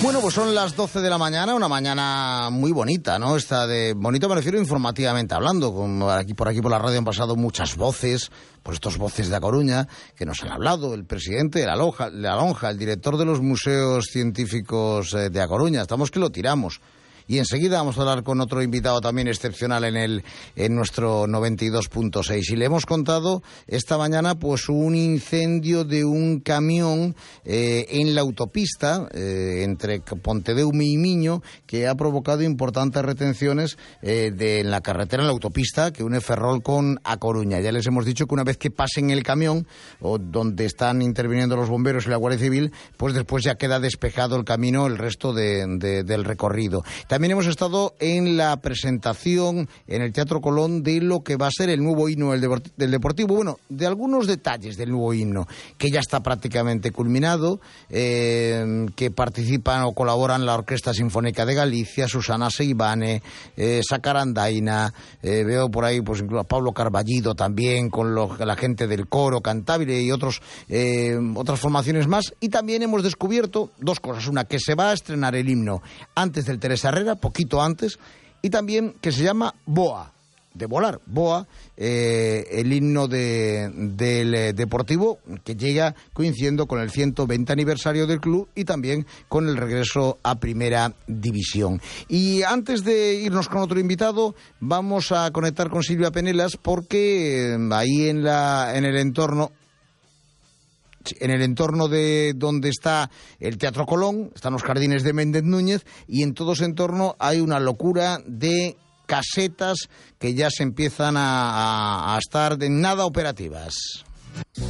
Bueno, pues son las 12 de la mañana, una mañana muy bonita, ¿no? Esta de bonito me refiero informativamente hablando. Por aquí por la radio han pasado muchas voces, pues estos voces de A Coruña, que nos han hablado, el presidente de la Lonja, el director de los museos científicos de A Coruña. Estamos que lo tiramos. Y enseguida vamos a hablar con otro invitado también excepcional en nuestro 92.6. Y le hemos contado esta mañana pues un incendio de un camión en la autopista entre Pontedeume y Miño, que ha provocado importantes retenciones en la carretera, en la autopista que une Ferrol con A Coruña. Ya les hemos dicho que una vez que pasen el camión, o donde están interviniendo los bomberos y la Guardia Civil, pues después ya queda despejado el camino, el resto del recorrido. También hemos estado en la presentación en el Teatro Colón de lo que va a ser el nuevo himno del Deportivo. Bueno, de algunos detalles del nuevo himno, que ya está prácticamente culminado, que participan o colaboran la Orquesta Sinfónica de Galicia, Susana Seivane, Sacarandaina, veo por ahí pues incluso a Pablo Carballido también, con la gente del coro cantabile y otras formaciones más. Y también hemos descubierto dos cosas: una, que se va a estrenar el himno antes del Teresa Herrera, poquito antes, y también que se llama Boa, de volar, Boa, el himno del Deportivo, que llega coincidiendo con el 120 aniversario del club y también con el regreso a Primera División. Y antes de irnos con otro invitado, vamos a conectar con Silvia Penelas, porque ahí en el entorno de donde está el Teatro Colón, están los jardines de Méndez Núñez, y en todo ese entorno hay una locura de casetas que ya se empiezan a estar de nada operativas.